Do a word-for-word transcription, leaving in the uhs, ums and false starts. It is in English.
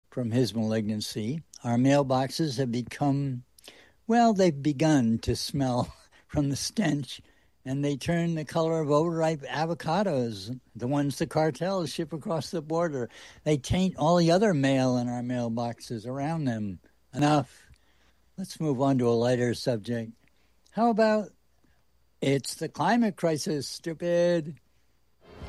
from his malignancy. Our mailboxes have become, well, they've begun to smell from the stench, and they turn the color of overripe avocados, the ones the cartels ship across the border. They taint all the other mail in our mailboxes around them. Enough. Let's move on to a lighter subject. How about it's the climate crisis, stupid?